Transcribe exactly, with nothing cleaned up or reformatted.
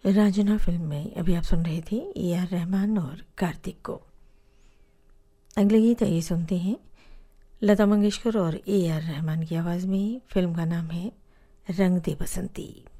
Raanjhanaa film में अभी आप सुन रहे थे ए आर रहमान और कार्तिक को। अगले गीत आइए सुनते हैं लता मंगेशकर और ए आर रहमान की आवाज़ में। फिल्म का नाम है रंग दे बसंती।